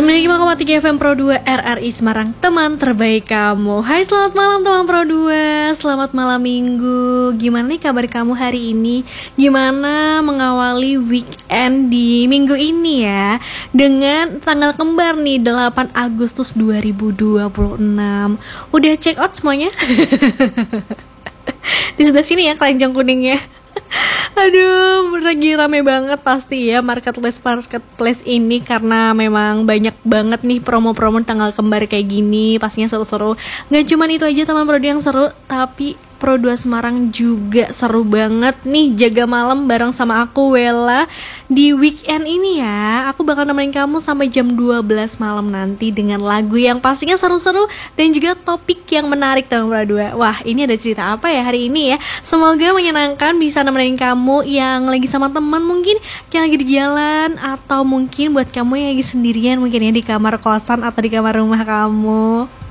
95,3 FM Pro 2 RRI Semarang, teman terbaik kamu. Hai, selamat malam teman Pro 2. Selamat malam minggu. Gimana nih kabar kamu hari ini? Gimana mengawali weekend di minggu ini ya? Dengan tanggal kembar nih, 8 Agustus 2026. Udah check out semuanya? Di sebelah sini ya keranjang kuningnya. Aduh, lagi rame banget pasti ya marketplace ini, karena memang banyak banget nih promo-promo tanggal kembar kayak gini. Pastinya seru-seru. Gak cuman itu aja teman Prodi yang seru, tapi Pro 2 Semarang juga seru banget nih jaga malam bareng sama aku Wella di weekend ini ya. Aku bakal nemenin kamu sampai jam 12 malam nanti dengan lagu yang pastinya seru-seru dan juga topik yang menarik teman Pro 2. Wah, ini ada cerita apa ya hari ini ya? Semoga menyenangkan, bisa nemenin kamu yang lagi sama teman mungkin, yang lagi di jalan, atau mungkin buat kamu yang lagi sendirian mungkin ya di kamar kosan atau di kamar rumah kamu.